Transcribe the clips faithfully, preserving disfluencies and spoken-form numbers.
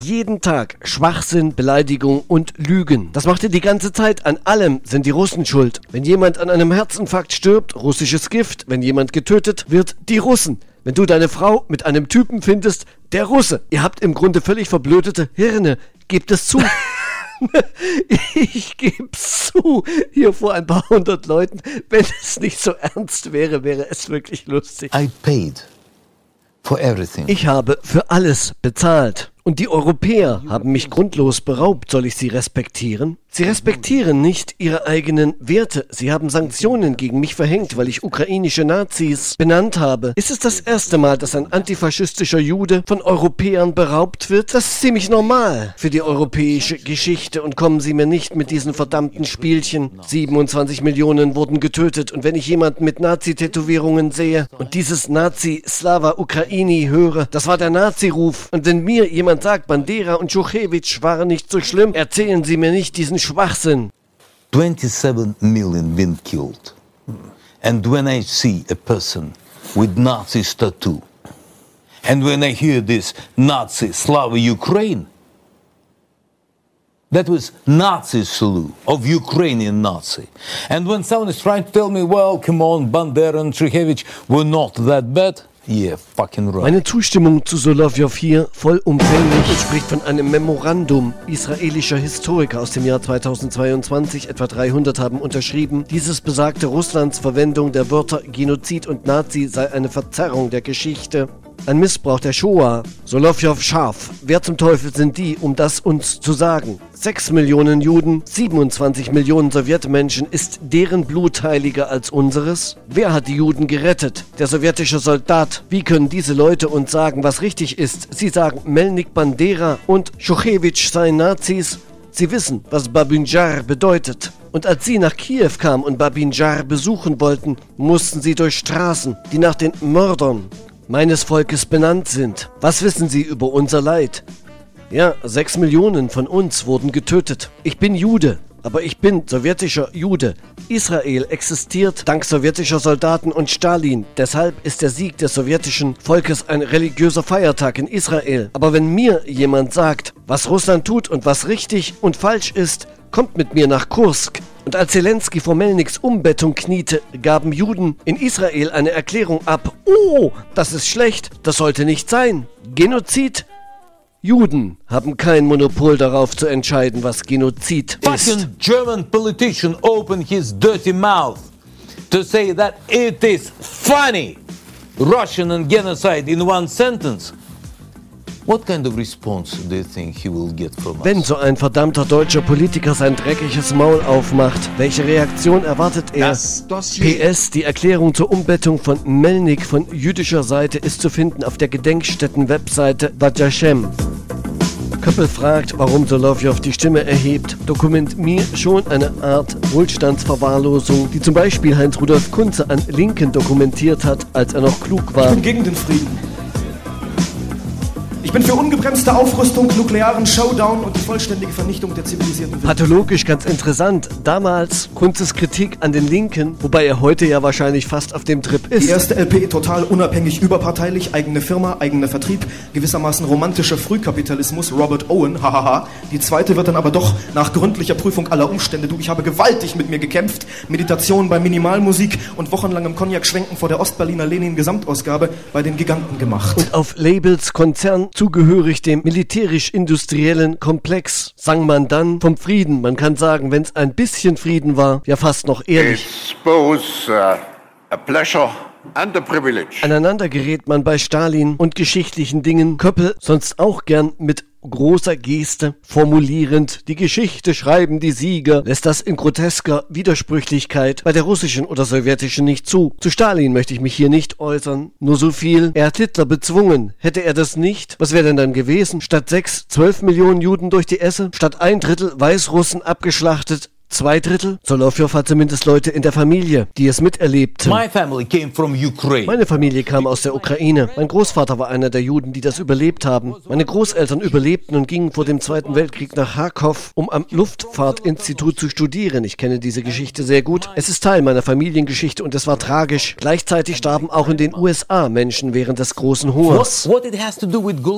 Jeden Tag Schwachsinn, Beleidigung und Lügen. Das macht ihr die ganze Zeit. An allem sind die Russen schuld. Wenn jemand an einem Herzinfarkt stirbt, russisches Gift. Wenn jemand getötet wird, die Russen. Wenn du deine Frau mit einem Typen findest, der Russe. Ihr habt im Grunde völlig verblödete Hirne. Gebt es zu. Ich geb's zu, hier vor ein paar hundert Leuten. Wenn es nicht so ernst wäre, wäre es wirklich lustig. I paid for everything. Ich habe für alles bezahlt. Und die Europäer haben mich grundlos beraubt. Soll ich sie respektieren? Sie respektieren nicht ihre eigenen Werte. Sie haben Sanktionen gegen mich verhängt, weil ich ukrainische Nazis benannt habe. Ist es das erste Mal, dass ein antifaschistischer Jude von Europäern beraubt wird? Das ist ziemlich normal für die europäische Geschichte. Und kommen Sie mir nicht mit diesen verdammten Spielchen. siebenundzwanzig Millionen wurden getötet. Und wenn ich jemanden mit Nazi-Tätowierungen sehe und dieses Nazi-Slava Ukraini höre, das war der Nazi-Ruf. Und wenn mir jemand sagt, Bandera und Schuchewitsch waren nicht so schlimm, erzählen Sie mir nicht diesen Schwachsinn. twenty-seven million been killed. And when I see a person with Nazi's tattoo, and when I hear this Nazi Slava Ukraine, that was Nazi salute of Ukrainian Nazi. And when someone is trying to tell me, well, come on, Bandera and Shukhevich were not that bad, yeah, fucking right. Meine Zustimmung zu Solovjow hier vollumfänglich spricht von einem Memorandum israelischer Historiker aus dem Jahr zweitausendzweiundzwanzig. Etwa dreihundert haben unterschrieben. Dieses besagte, Russlands Verwendung der Wörter Genozid und Nazi sei eine Verzerrung der Geschichte. Ein Missbrauch der Shoah. Solovjow scharf. Wer zum Teufel sind die, um das uns zu sagen? Sechs Millionen Juden, siebenundzwanzig Millionen Sowjetmenschen. Ist deren Blut heiliger als unseres? Wer hat die Juden gerettet? Der sowjetische Soldat. Wie können diese Leute uns sagen, was richtig ist? Sie sagen, Melnik Bandera und Schuchewitsch seien Nazis. Sie wissen, was Babyn Jar bedeutet. Und als sie nach Kiew kamen und Babyn Jar besuchen wollten, mussten sie durch Straßen, die nach den Mördern meines Volkes benannt sind. Was wissen Sie über unser Leid? Ja, sechs Millionen von uns wurden getötet. Ich bin Jude, aber ich bin sowjetischer Jude. Israel existiert dank sowjetischer Soldaten und Stalin. Deshalb ist der Sieg des sowjetischen Volkes ein religiöser Feiertag in Israel. Aber wenn mir jemand sagt, was Russland tut und was richtig und falsch ist, kommt mit mir nach Kursk. Und als Zelensky vor Melniks Umbettung kniete, gaben Juden in Israel eine Erklärung ab. Oh, das ist schlecht, das sollte nicht sein. Genozid? Juden haben kein Monopol darauf zu entscheiden, was Genozid ist. Fucking German politician opened his dirty mouth to say that it is funny. Russian and genocide in one sentence. What kind of response do you think he will get from us? Wenn so ein verdammter deutscher Politiker sein dreckiges Maul aufmacht, welche Reaktion erwartet er? P S. Die Erklärung zur Umbettung von Melnik von jüdischer Seite ist zu finden auf der Gedenkstätten-Webseite Yad Vashem. Köppel fragt, warum Solovjow die Stimme erhebt. Dokument mir schon eine Art Wohlstandsverwahrlosung, die zum Beispiel Heinz-Rudolf Kunze an Linken dokumentiert hat, als er noch klug war. Ich bin gegen den Frieden. Ich bin für ungebremste Aufrüstung, nuklearen Showdown und die vollständige Vernichtung der zivilisierten Welt. Pathologisch ganz interessant. Damals Kunzes Kritik an den Linken, wobei er heute ja wahrscheinlich fast auf dem Trip ist. Die erste L P total unabhängig, überparteilich, eigene Firma, eigener Vertrieb, gewissermaßen romantischer Frühkapitalismus, Robert Owen, hahaha. Die zweite wird dann aber doch nach gründlicher Prüfung aller Umstände, du, ich habe gewaltig mit mir gekämpft, Meditation bei Minimalmusik und wochenlangem Cognac-Schwenken vor der Ostberliner Lenin-Gesamtausgabe bei den Giganten gemacht. Und auf Labels Konzern zugehörig dem militärisch-industriellen Komplex, sang man dann vom Frieden. Man kann sagen, wenn es ein bisschen Frieden war, ja fast noch ehrlich. It's both uh, a pleasure and a privilege. Aneinander gerät man bei Stalin und geschichtlichen Dingen. Köppel sonst auch gern mit großer Geste formulierend, die Geschichte schreiben die Sieger, lässt das in grotesker Widersprüchlichkeit bei der russischen oder sowjetischen nicht zu. Zu Stalin möchte ich mich hier nicht äußern, nur so viel. Er hat Hitler bezwungen. Hätte er das nicht? Was wäre denn dann gewesen? Statt sechs, zwölf Millionen Juden durch die Esse? Statt ein Drittel Weißrussen abgeschlachtet? Zwei Drittel? Solovjow hat zumindest Leute in der Familie, die es miterlebten. My family came from Ukraine. Meine Familie kam aus der Ukraine. Mein Großvater war einer der Juden, die das überlebt haben. Meine Großeltern überlebten und gingen vor dem Zweiten Weltkrieg nach Charkow, um am Luftfahrtinstitut zu studieren. Ich kenne diese Geschichte sehr gut. Es ist Teil meiner Familiengeschichte und es war tragisch. Gleichzeitig starben auch in den U S A Menschen während des großen Hungers. What, what it has to do with Gulag?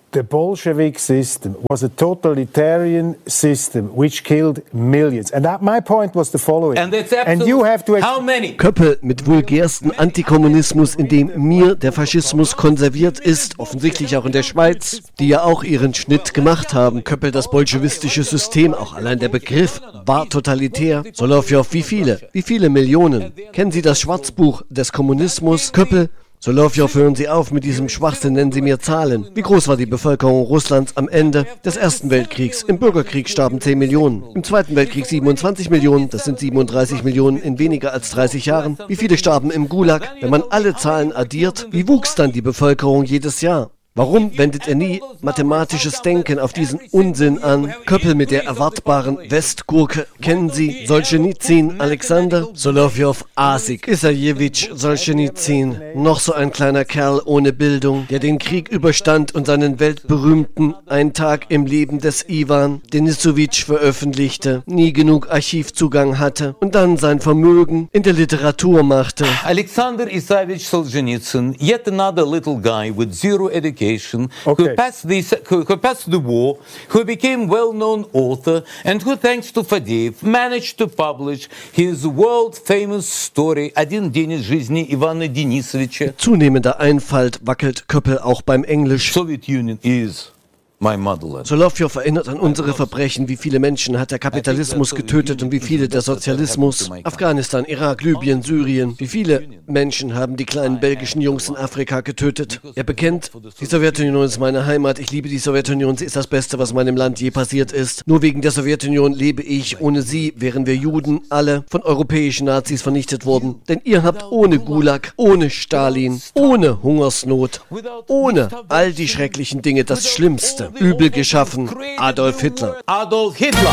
The Bolshevik system was a totalitarian system which killed millions. And that, my point was the following. And that's And you have to ex- how many? Köppel mit vulgärsten Antikommunismus, in dem mir der Faschismus konserviert ist, offensichtlich auch in der Schweiz, die ja auch ihren Schnitt gemacht haben. Köppel, das bolschewistische System, auch allein der Begriff, war totalitär. Solowjow, wie viele? Wie viele Millionen? Kennen Sie das Schwarzbuch des Kommunismus? Köppel, Solowjow, hören Sie auf mit diesem Schwachsinn, nennen Sie mir Zahlen. Wie groß war die Bevölkerung Russlands am Ende des Ersten Weltkriegs? Im Bürgerkrieg starben zehn Millionen, im Zweiten Weltkrieg siebenundzwanzig Millionen, das sind siebenunddreißig Millionen in weniger als dreißig Jahren. Wie viele starben im Gulag? Wenn man alle Zahlen addiert, wie wuchs dann die Bevölkerung jedes Jahr? Warum wendet er nie mathematisches Denken auf diesen Unsinn an? Köppel mit der erwartbaren Westgurke. Kennen Sie Solschenizyn, Alexander? Solowjow, Asik, Isajewitsch, Solschenizyn. Noch so ein kleiner Kerl ohne Bildung, der den Krieg überstand und seinen weltberühmten Ein Tag im Leben des Iwan, Denisowitsch, veröffentlichte, nie genug Archivzugang hatte und dann sein Vermögen in der Literatur machte. Alexander Isaievich Solzhenitsyn, yet another little guy with zero education, Okay. who passed the who, who passed the war, who became well-known author, and who, thanks to Fadeev, managed to publish his world-famous story «Один день из жизни Ивана Denisovича». Zunehmender Einfalt wackelt Köppel auch beim Englisch. Soviet Union is my motherland. Solowjow erinnert an unsere Verbrechen. Wie viele Menschen hat der Kapitalismus getötet und wie viele der Sozialismus? Afghanistan, Irak, Libyen, Syrien. Wie viele Menschen haben die kleinen belgischen Jungs in Afrika getötet? Er bekennt, die Sowjetunion ist meine Heimat. Ich liebe die Sowjetunion. Sie ist das Beste, was meinem Land je passiert ist. Nur wegen der Sowjetunion lebe ich. Ohne sie wären wir Juden alle von europäischen Nazis vernichtet worden. Denn ihr habt ohne Gulag, ohne Stalin, ohne Hungersnot, ohne all die schrecklichen Dinge das Schlimmste Übel geschaffen, Adolf Hitler. Adolf Hitler.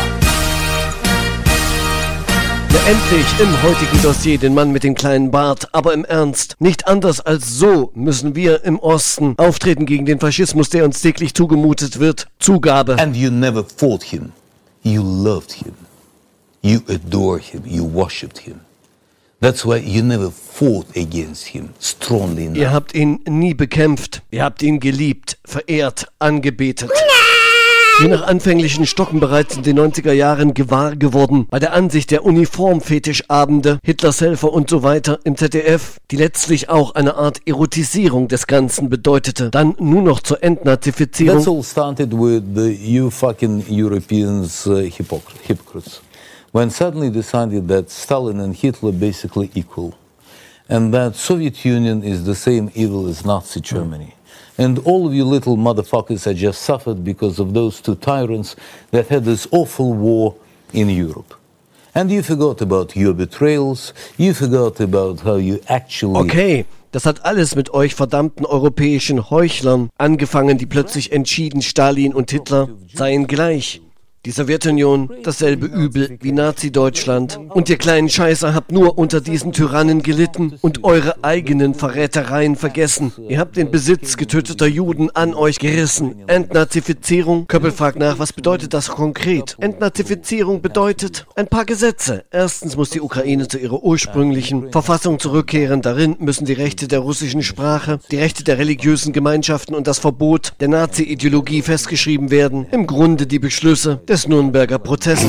Ja, endlich im heutigen Dossier den Mann mit dem kleinen Bart, aber im Ernst. Nicht anders als so müssen wir im Osten auftreten gegen den Faschismus, der uns täglich zugemutet wird. Zugabe. And you never fought him. You loved him. You adored him. You worshipped him. That's why you never fought against him strongly enough. Ihr habt ihn nie bekämpft. Ihr habt ihn geliebt, verehrt, angebetet. Je nach anfänglichen Stocken bereits in den neunziger Jahren gewahr geworden, bei der Ansicht der Uniformfetischabende, Hitlers Helfer und so weiter im Z D F, die letztlich auch eine Art Erotisierung des Ganzen bedeutete, dann nur noch zur Entnazifizierung. That's all started with the you fucking Europeans uh, hypocr- hypocrites. When suddenly decided that Stalin and Hitler basically equal, and that Soviet Union is the same evil as Nazi Germany. And all of you little motherfuckers are just suffered because of those two tyrants that had this awful war in Europe. And you forgot about your betrayals, you forgot about how you actually... Okay, das hat alles mit euch verdammten europäischen Heuchlern angefangen, die plötzlich entschieden, Stalin und Hitler seien gleich. Die Sowjetunion, dasselbe Übel wie Nazi-Deutschland. Und ihr kleinen Scheißer habt nur unter diesen Tyrannen gelitten und eure eigenen Verrätereien vergessen. Ihr habt den Besitz getöteter Juden an euch gerissen. Entnazifizierung? Köppel fragt nach, was bedeutet das konkret? Entnazifizierung bedeutet ein paar Gesetze. Erstens muss die Ukraine zu ihrer ursprünglichen Verfassung zurückkehren. Darin müssen die Rechte der russischen Sprache, die Rechte der religiösen Gemeinschaften und das Verbot der Nazi-Ideologie festgeschrieben werden. Im Grunde die Beschlüsse des Nürnberger Prozesses.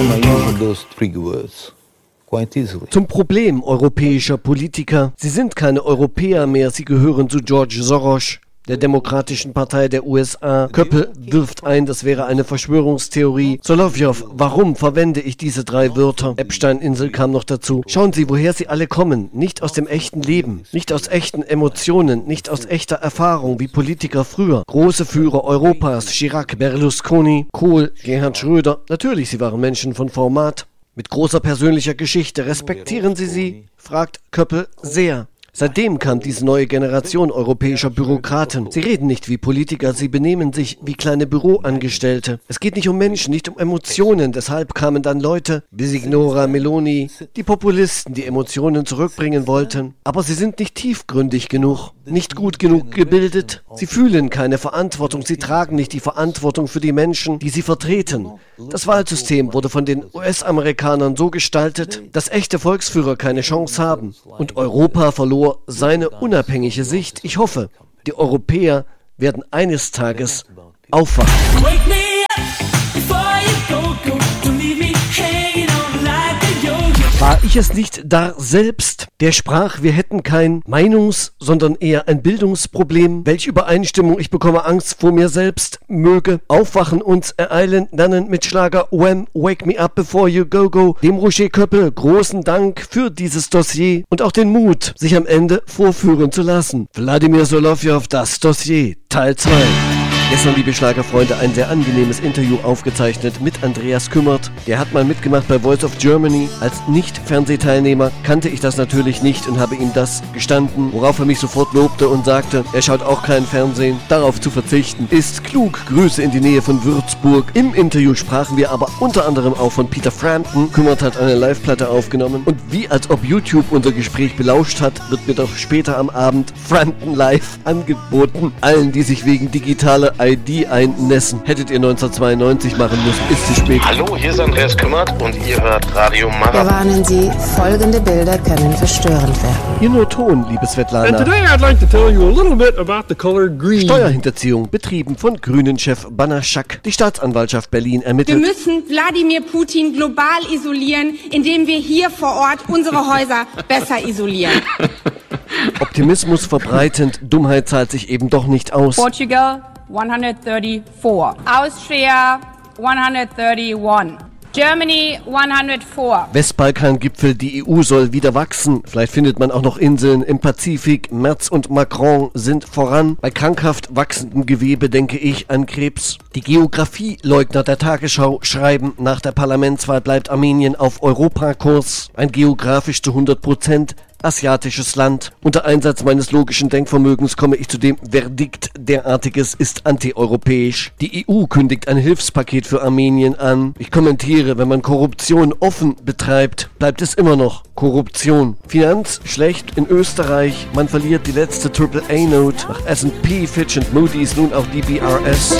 Zum Problem europäischer Politiker. Sie sind keine Europäer mehr, sie gehören zu George Soros, der Demokratischen Partei der U S A. Köppel wirft ein, das wäre eine Verschwörungstheorie. Solowjow, warum verwende ich diese drei Wörter? Epstein-Insel kam noch dazu. Schauen Sie, woher sie alle kommen. Nicht aus dem echten Leben, nicht aus echten Emotionen, nicht aus echter Erfahrung wie Politiker früher. Große Führer Europas, Chirac, Berlusconi, Kohl, Gerhard Schröder. Natürlich, sie waren Menschen von Format. Mit großer persönlicher Geschichte. Respektieren Sie sie? Fragt Köppel sehr. Seitdem kam diese neue Generation europäischer Bürokraten. Sie reden nicht wie Politiker, sie benehmen sich wie kleine Büroangestellte. Es geht nicht um Menschen, nicht um Emotionen. Deshalb kamen dann Leute wie Signora Meloni, die Populisten, die Emotionen zurückbringen wollten. Aber sie sind nicht tiefgründig genug, nicht gut genug gebildet. Sie fühlen keine Verantwortung, sie tragen nicht die Verantwortung für die Menschen, die sie vertreten. Das Wahlsystem wurde von den U S-Amerikanern so gestaltet, dass echte Volksführer keine Chance haben. Und Europa verlor seine unabhängige Sicht. Ich hoffe, die Europäer werden eines Tages aufwachen. War ich es nicht da selbst, der sprach, wir hätten kein Meinungs-, sondern eher ein Bildungsproblem? Welche Übereinstimmung, ich bekomme Angst vor mir selbst, möge aufwachen, uns ereilen, lernen mit Schlager Wham, Wake Me Up Before You Go Go. Dem Roger Köppel großen Dank für dieses Dossier und auch den Mut, sich am Ende vorführen zu lassen. Wladimir Solowjow, das Dossier, Teil zwei. Gestern, liebe Schlagerfreunde, ein sehr angenehmes Interview aufgezeichnet mit Andreas Kümmert. Der hat mal mitgemacht bei Voice of Germany. Als Nicht-Fernsehteilnehmer kannte ich das natürlich nicht und habe ihm das gestanden, worauf er mich sofort lobte und sagte, er schaut auch kein Fernsehen. Darauf zu verzichten ist klug. Grüße in die Nähe von Würzburg. Im Interview sprachen wir aber unter anderem auch von Peter Frampton. Kümmert hat eine Live-Platte aufgenommen und wie als ob YouTube unser Gespräch belauscht hat, wird mir doch später am Abend Frampton Live angeboten. Allen, die sich wegen digitaler I D einnässen. Hättet ihr neunzehnhundertzweiundneunzig machen müssen, ist zu spät. Hallo, hier ist Andreas Kümmert und ihr hört Radio Mara. Wir warnen Sie, folgende Bilder können verstörend werden. Hier nur Ton, liebe Svetlana. And today I'd like to tell you a little bit about the color green. Steuerhinterziehung betrieben von Grünen-Chef Banaschak. Die Staatsanwaltschaft Berlin ermittelt. Wir müssen Wladimir Putin global isolieren, indem wir hier vor Ort unsere Häuser besser isolieren. Optimismus verbreitend, Dummheit zahlt sich eben doch nicht aus. Portugal one hundred thirty-four. Austria one hundred thirty-one. Germany one hundred four. Westbalkan-Gipfel, die E U soll wieder wachsen. Vielleicht findet man auch noch Inseln im Pazifik. Merz und Macron sind voran. Bei krankhaft wachsendem Gewebe denke ich an Krebs. Die Geografieleugner der Tagesschau schreiben, nach der Parlamentswahl bleibt Armenien auf Europakurs. Ein geografisch zu hundert Prozent asiatisches Land. Unter Einsatz meines logischen Denkvermögens komme ich zu dem Verdikt, derartiges ist antieuropäisch. Die E U kündigt ein Hilfspaket für Armenien an. Ich kommentiere, wenn man Korruption offen betreibt, bleibt es immer noch Korruption. Finanz schlecht in Österreich. Man verliert die letzte Triple A Note. Nach S and P, Fitch und Moody's nun auch D B R S.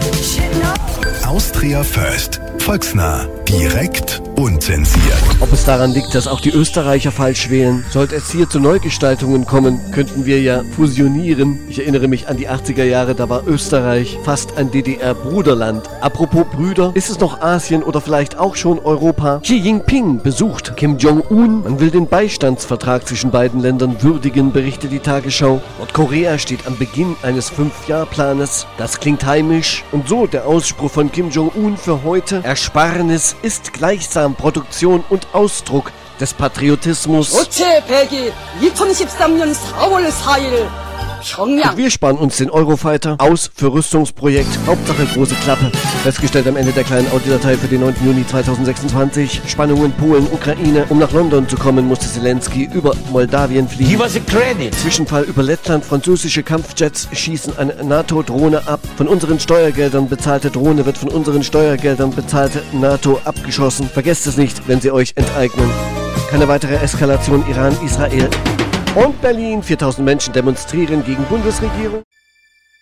Austria First. Volksnah. Direkt. Unzensiert. Ob es daran liegt, dass auch die Österreicher falsch wählen? Sollte es hier zu Neugestaltungen kommen, könnten wir ja fusionieren. Ich erinnere mich an die achtziger Jahre, da war Österreich fast ein D D R-Bruderland. Apropos Brüder, ist es noch Asien oder vielleicht auch schon Europa? Xi Jinping besucht Kim Jong-un. Man will den Beistandsvertrag zwischen beiden Ländern würdigen, berichtet die Tagesschau. Nordkorea steht am Beginn eines Fünf-Jahr-Planes. Das klingt heimisch. Und so der Ausspruch von Kim Jong-un für heute. Ersparnis ist gleichsam Produktion und Ausdruck des Patriotismus. Und wir sparen uns den Eurofighter aus für Rüstungsprojekt. Hauptsache große Klappe. Festgestellt am Ende der kleinen Audiodatei für den neunten Juni zweitausendsechsundzwanzig. Spannungen Polen, Ukraine. Um nach London zu kommen, musste Zelensky über Moldawien fliegen. Give us a credit. Zwischenfall über Lettland. Französische Kampfjets schießen eine NATO-Drohne ab. Von unseren Steuergeldern bezahlte Drohne wird von unseren Steuergeldern bezahlte NATO abgeschossen. Vergesst es nicht, wenn sie euch enteignen. Keine weitere Eskalation Iran-Israel. Und Berlin, viertausend Menschen demonstrieren gegen Bundesregierung.